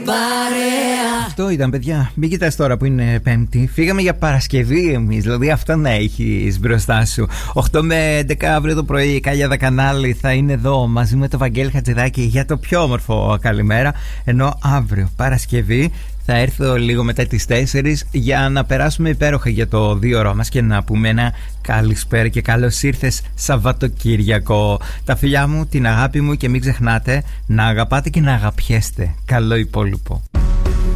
παρέα. Αυτό ήταν, παιδιά. Μην κοιτάς τώρα που είναι Πέμπτη. Φύγαμε για Παρασκευή εμείς. Δηλαδή αυτό να έχεις μπροστά σου. 8 με 11 αύριο το πρωί η Κάλια Δακανάλη θα είναι εδώ μαζί με το Βαγγέλη Χατζηδάκη για το πιο όμορφο καλημέρα. Ενώ αύριο Παρασκευή θα έρθω λίγο μετά τις 4 για να περάσουμε υπέροχα για το 2ωρο μας και να πούμε ένα καλησπέρα και καλώς ήρθες Σαββατοκύριακο. Τα φιλιά μου, την αγάπη μου και μην ξεχνάτε να αγαπάτε και να αγαπιέστε. Καλό υπόλοιπο.